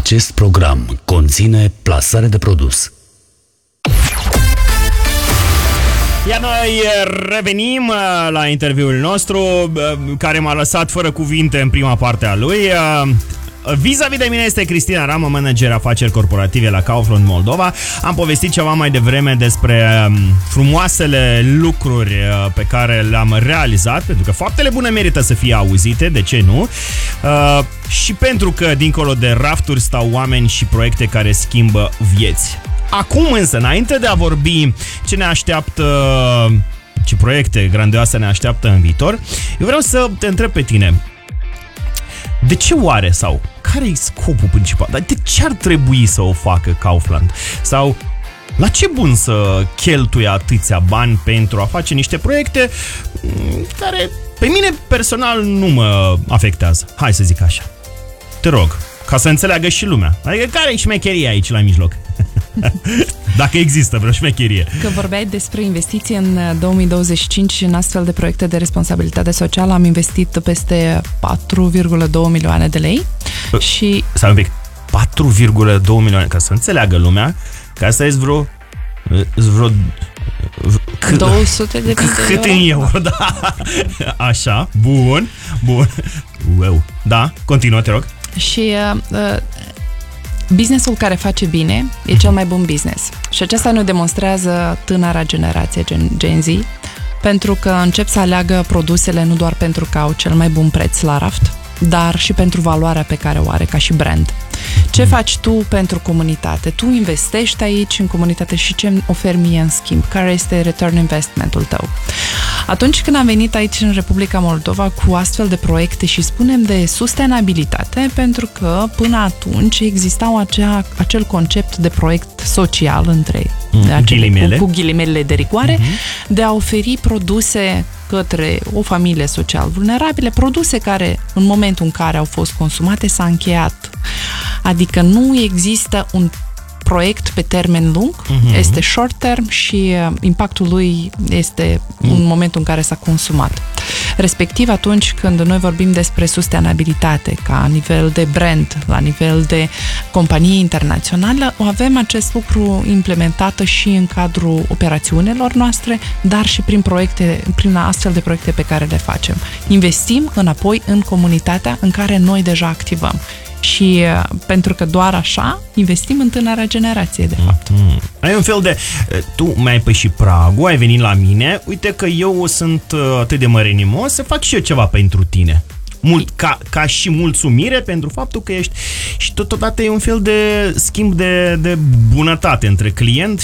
Acest program conține plasare de produs. Iar noi revenim la interviul nostru, care m-a lăsat fără cuvinte în prima parte a lui. Vis-a-vis de mine este Cristina Ramă, manager afaceri corporative la Kaufland Moldova. Am povestit ceva mai devreme despre frumoasele lucruri pe care le-am realizat, pentru că faptele bune merită să fie auzite, de ce nu? Și pentru că dincolo de rafturi stau oameni și proiecte care schimbă vieți. Acum însă, înainte de a vorbi ce ne așteaptă, ce proiecte grandioase ne așteaptă în viitor, eu vreau să te întreb pe tine, de ce oare sau care e scopul principal? Dar de ce ar trebui să o facă Kaufland? Sau la ce bun să cheltuie atâția bani pentru a face niște proiecte care pe mine personal nu mă afectează? Hai să zic așa. Te rog, ca să înțeleagă și lumea. Adică care e șmecheria aici la mijloc? Dacă există vreo șmecherie. Că vorbeai despre investiții în 2025 în astfel de proiecte de responsabilitate socială, am investit peste 4,2 milioane de lei. Și... Stai un pic, 4,2 milioane, ca să înțeleagă lumea, că asta e vreo 200 de cât în euro, da. Așa, bun. Wow. Da, continuă, te rog. Și businessul care face bine e cel mai bun business. Și aceasta ne demonstrează tânăra generație, Gen Z, pentru că încep să aleagă produsele nu doar pentru că au cel mai bun preț la raft, dar și pentru valoarea pe care o are ca și brand. Ce faci tu pentru comunitate? Tu investești aici în comunitate și ce oferi mie în schimb? Care este return investmentul tău? Atunci când am venit aici în Republica Moldova cu astfel de proiecte și spunem de sustenabilitate, pentru că până atunci existau acel concept de proiect social între ghilimele. Cu ghilimele de rigoare, de a oferi produse către o familie social vulnerabile, produse care în momentul în care au fost consumate s-a încheiat. Adică nu există un proiect pe termen lung, este short term și impactul lui este în momentul în care s-a consumat. Respectiv, atunci când noi vorbim despre sustenabilitate ca nivel de brand, la nivel de companie internațională, avem acest lucru implementat și în cadrul operațiunilor noastre, dar și prin astfel de proiecte pe care le facem. Investim înapoi în comunitatea în care noi deja activăm. Și pentru că doar așa investim în tânăra generație, de fapt. Ai un fel de... Tu mi-ai pășit pragul, ai venit la mine, uite că eu sunt atât de mărenimos să fac și eu ceva pentru tine. Ca și mulțumire pentru faptul că ești... Și totodată e un fel de schimb de bunătate între client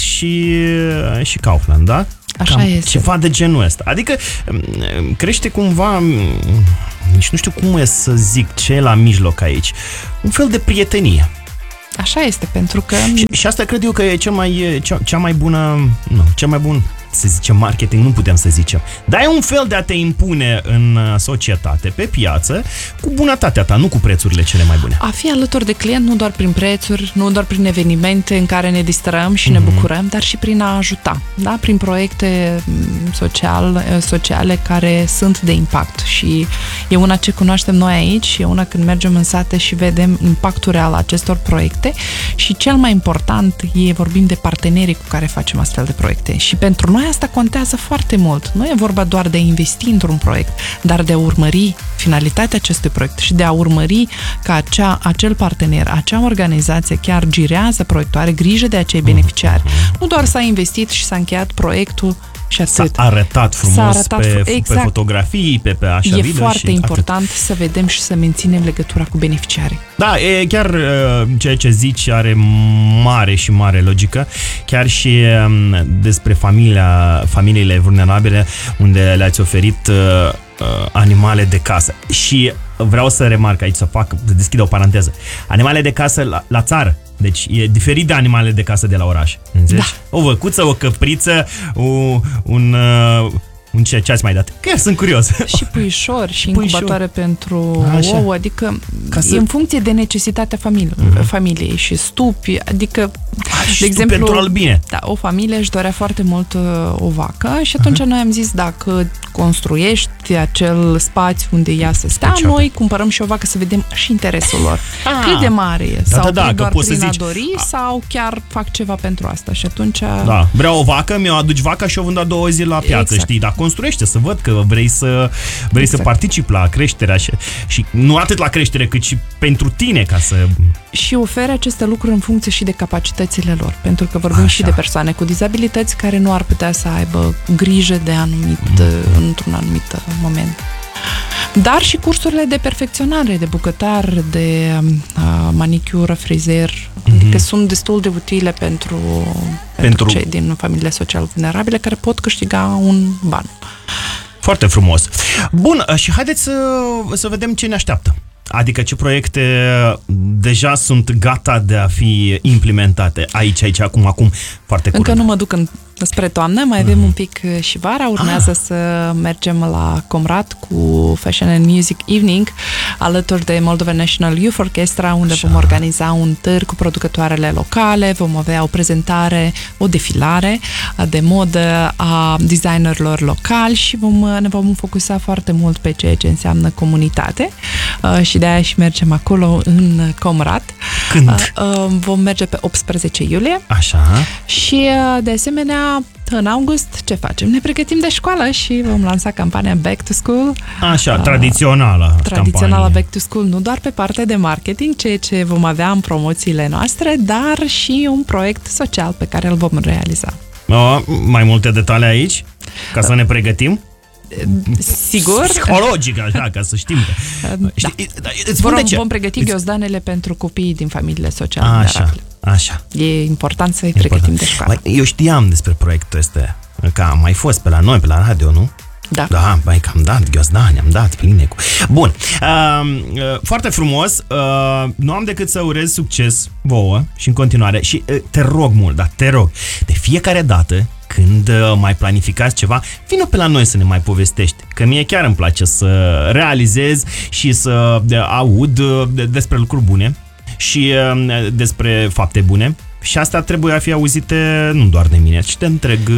și Kaufland, da? Așa este. Ceva de genul ăsta. Adică crește cumva... Nici nu știu cum e să zic ce e la mijloc aici. Un fel de prietenie. Așa este, pentru că... Și asta cred eu că e cea mai bună... Nu, cel mai bun, să zicem, marketing, nu putem să zicem. Dar e un fel de a te impune în societate, pe piață, cu bunătatea ta, nu cu prețurile cele mai bune. A fi alături de client nu doar prin prețuri, nu doar prin evenimente în care ne distrăm și ne bucurăm, dar și prin a ajuta, da? Prin proiecte sociale care sunt de impact. Și e una ce cunoaștem noi aici, e una când mergem în sate și vedem impactul real al acestor proiecte și cel mai important vorbim de partenerii cu care facem astfel de proiecte. Și pentru noi asta contează foarte mult. Nu e vorba doar de a investi într-un proiect, dar de a urmări finalitatea acestui proiect și de a urmări că acel partener, acea organizație chiar girează proiectul, are grijă de acei beneficiari. Nu doar s-a investit și s-a încheiat proiectul și atât. S-a arătat frumos pe fotografii, pe așa video. E foarte important să vedem și să menținem legătura cu beneficiarii. Da, e chiar ceea ce zici are mare logică. Chiar și despre familiile vulnerabile unde le-ați oferit animale de casă. Și vreau să remarc aici, să deschid o paranteză. Animale de casă la țară. Deci e diferit de animale de casă de la oraș. Da. O văcuță, o căpriță, ce ați mai dat? Chiar sunt curios. Și puișori, și incubatoare pentru ouă, adică e în funcție de necesitatea familiei și stupi, adică și de exemplu, pentru albine. Da, o familie își dorea foarte mult o vacă și atunci noi am zis, dacă construiești acel spațiu unde ea să stea, noi cumpărăm și o vacă să vedem și interesul lor. Cât de mare e? Sau doar prin a dori sau chiar fac ceva pentru asta și atunci... Da, vreau o vacă, mi-o aduci vaca și o vând a 2 zile la piață, știi? Dar construiește, să văd că vrei să participi la creșterea și nu atât la creștere, cât și pentru tine, ca să... Și oferi aceste lucruri în funcție și de capacitățile lor, pentru că vorbim și de persoane cu dizabilități care nu ar putea să aibă grijă de într-un anumit moment. Dar și cursurile de perfecționare, de bucătar, de manicură, frizer, adică sunt destul de utile pentru cei din familiile social vulnerabile care pot câștiga un ban. Foarte frumos. Bun, și haideți să vedem ce ne așteaptă. Adică ce proiecte deja sunt gata de a fi implementate aici, acum, foarte curând. Încă nu mă duc spre toamnă, mai avem un pic și vara. Urmează să mergem la Comrat cu Fashion and Music Evening alături de Moldova National Youth Orchestra, unde vom organiza un târg cu producătoarele locale, vom avea o prezentare, o defilare de modă a designerilor locali și ne vom focusa foarte mult pe ceea ce înseamnă comunitate și de aia și mergem acolo în Comrat. Când? Vom merge pe 18 iulie. Așa. Și de asemenea, în august, ce facem? Ne pregătim de școală și vom lansa campania Back to School. Așa, tradițională Back to School, nu doar pe partea de marketing, ceea ce vom avea în promoțiile noastre, dar și un proiect social pe care îl vom realiza. Mai multe detalii aici? Ca să ne pregătim? Sigur. Psihologic, așa, ca să știm. Vom pregăti ghiozdanele pentru copiii din familiile sociale vulnerabile. Așa. E important să-i pregătim de școală. Eu știam despre proiectul ăsta, că am mai fost pe la noi, pe la radio, nu? Da. Da, că am dat ghiozdani, am dat pline cu... Bun, foarte frumos, nu am decât să urez succes vouă și în continuare și te rog mult, te rog, de fiecare dată când mai planificați ceva, vină pe la noi să ne mai povestești, că mie chiar îmi place să realizez și să aud despre lucruri bune și despre fapte bune. Și asta trebuie a fi auzite nu doar de mine, ci de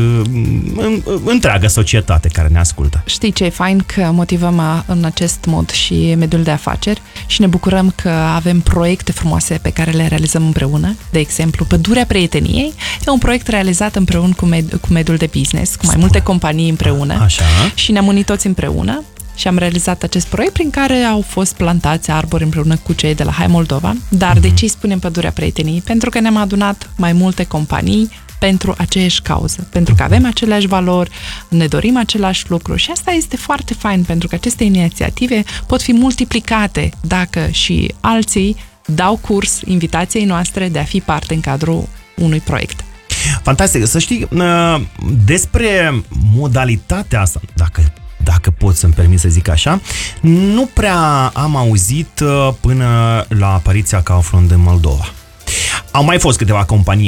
întreaga societate care ne ascultă. Știi ce e fain? Că motivăm în acest mod și mediul de afaceri și ne bucurăm că avem proiecte frumoase pe care le realizăm împreună. De exemplu, Pădurea Prieteniei e un proiect realizat împreună cu mediul de business, cu mai multe companii împreună. Așa. Și ne-am unit toți împreună. Și am realizat acest proiect prin care au fost plantați arbori împreună cu cei de la Hai Moldova. Dar de ce îi spunem Pădurea Prieteniei? Pentru că ne-am adunat mai multe companii pentru aceeași cauză, pentru că avem aceleași valori, ne dorim același lucru și asta este foarte fain, pentru că aceste inițiative pot fi multiplicate dacă și alții dau curs invitației noastre de a fi parte în cadrul unui proiect. Fantastic! Să știi, despre modalitatea asta, dacă pot să-mi permit să zic așa, nu prea am auzit până la apariția Kaufland în Moldova. Au mai fost câteva companii